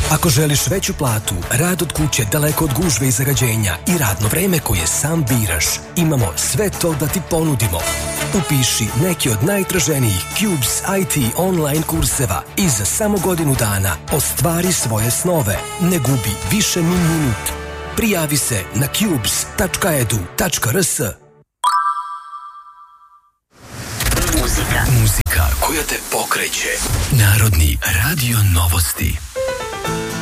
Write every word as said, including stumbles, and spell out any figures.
Ako želiš veću platu, rad od kuće daleko od gužve i zagađenja i radno vreme koje sam biraš, imamo sve to da ti ponudimo. Upiši neki od najtraženijih Cubes I T online kurseva i za samo godinu dana ostvari svoje snove. Ne gubi više ni minut. Prijavi se na cubes tačka edu tačka rs. Muzika. Muzika koja te pokreće. Narodni radio novosti.